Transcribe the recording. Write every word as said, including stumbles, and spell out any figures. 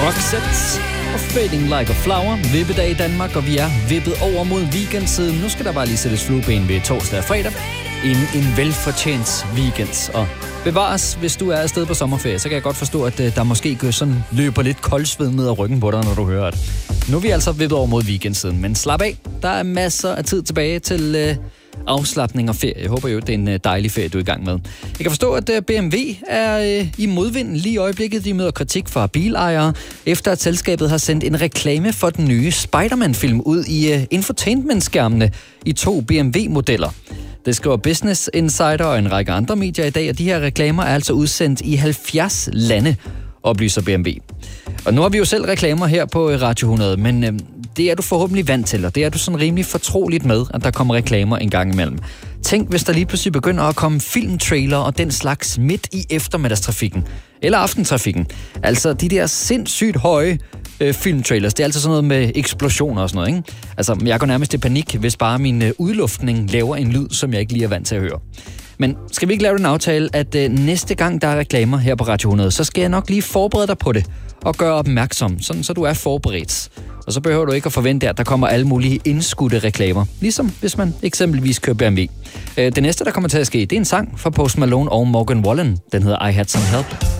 Roxette og Fading Like a Flower. Vippedag i Danmark, og vi er vippet over mod weekendsiden. Nu skal der bare lige sættes flueben ved torsdag og fredag, inden en velfortjent weekend. Og bevares, hvis du er afsted på sommerferie, så kan jeg godt forstå, at der måske sådan løber lidt koldsved ned ad ryggen på dig, når du hører det. Nu er vi altså vippet over mod weekendsiden, men slap af. Der er masser af tid tilbage til øh, afslapning og ferie. Jeg håber jo, det er en dejlig ferie, du er i gang med. Jeg kan forstå, at B M W er øh, i modvind lige i øjeblikket. De møder kritik fra bilejere, efter at selskabet har sendt en reklame for den nye Spider-Man-film ud i øh, infotainment-skærmene i to B M W-modeller. Det skriver Business Insider og en række andre medier i dag, og de her reklamer er altså udsendt i halvfjerds lande, oplyser B M W. Og nu har vi jo selv reklamer her på Radio hundrede, men øh, det er du forhåbentlig vant til, og det er du sådan rimelig fortroligt med, at der kommer reklamer en gang imellem. Tænk, hvis der lige pludselig begynder at komme filmtrailer og den slags midt i eftermiddagstrafikken, eller aftentrafikken. Altså de der sindssygt høje øh, filmtrailers, det er altså sådan noget med eksplosioner og sådan noget, ikke? Altså, jeg går nærmest i panik, hvis bare min øh, udluftning laver en lyd, som jeg ikke lige er vant til at høre. Men skal vi ikke lave den aftale, at øh, næste gang der er reklamer her på Radio hundrede, så skal jeg nok lige forberede dig på det og gøre opmærksom, sådan så du er forberedt. Og så behøver du ikke at forvente, at der kommer alle mulige indskudte reklamer. Ligesom hvis man eksempelvis kører B M W. Det næste, der kommer til at ske, det er en sang fra Post Malone og Morgan Wallen. Den hedder I Had Some Help.